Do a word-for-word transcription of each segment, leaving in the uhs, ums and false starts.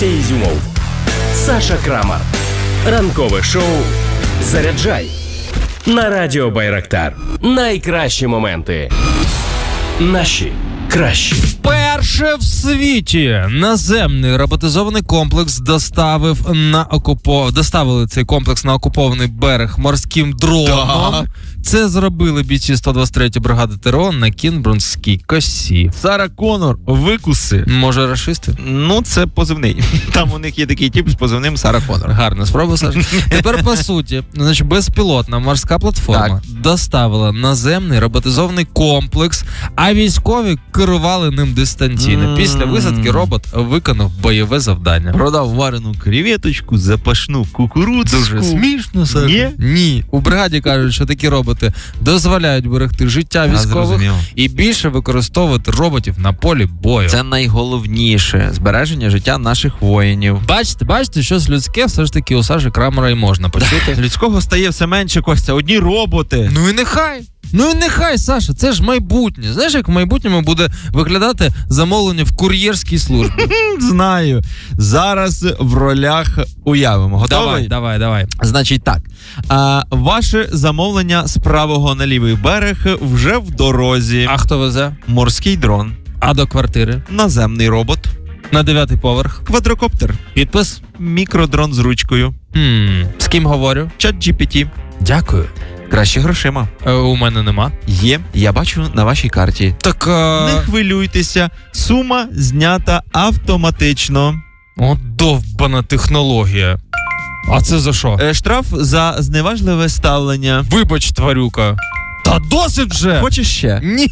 Костя Ізюмов, Саша Крамар. Ранкове шоу «Заряджай» на радіо Байрактар. Найкращі моменти. Наші кращі. Перше в світі наземний роботизований комплекс доставив на окупо... доставили цей комплекс на окупований берег морським дроном. Так. Це зробили бійці сто двадцять третьої бригади ТРО на Кінбурнській косі. Сара Коннор, викуси. Може, рашисти? Ну, це позивний. Там у них є такий тип з позивним Сара Коннор. Гарна спроба, Саша. Тепер, по суті, значить, безпілотна морська платформа Так. доставила наземний роботизований комплекс, а військові керували ним дистанційно. М. Після висадки робот виконав бойове завдання. Продав варену креветочку, запашну кукурудзку. Дуже смішно, Саша. Ні? Ні. У бригаді кажуть, що такі роботи дозволяють берегти життя Я військових зрозумів. і більше використовувати роботів на полі бою. Це найголовніше – збереження життя наших воїнів. Бачите, бачите, щось людське все ж таки у Саші Крамера і можна почути. Людського стає все менше, Костя. Одні роботи. Ну і нехай. Ну і нехай, Саша, це ж майбутнє. Знаєш, як в майбутньому буде виглядати замовлення в кур'єрській службі? Знаю. Зараз в ролях уявимо. Готовий? Давай, давай, давай. Значить так, а, ваше замовлення з правого на лівий берег вже в дорозі. А хто везе? Морський дрон, А до квартири? наземний робот, На дев'ятий поверх. квадрокоптер, Підпис? мікродрон з ручкою, Хм, з ким говорю? чат джі пі ті. Дякую. Кращі грошима. Е, у мене нема. Є, я бачу на вашій карті. Так, а... Не хвилюйтеся, сума знята автоматично. О, довбана технологія. А це за що? Е, Штраф за зневажливе ставлення. Вибач, тварюка. Та досить вже! Хочеш ще? Ні.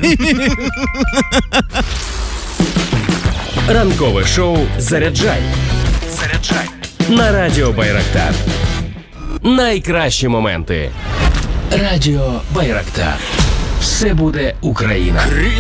Ранкове шоу «Заряджай». Заряджай на радіо Байрактар. Найкращі моменти. Радіо Байрактар. Все буде Україна.